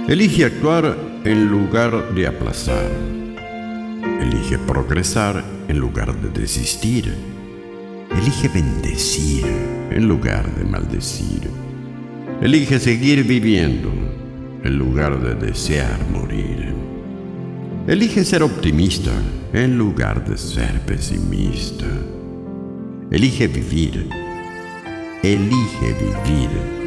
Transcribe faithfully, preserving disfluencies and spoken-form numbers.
Elige actuar en lugar de aplazar. Elige progresar en lugar de desistir. Elige bendecir en lugar de maldecir. Elige seguir viviendo en lugar de desear morir. Elige ser optimista en lugar de ser pesimista. Elige vivir. Elige vivir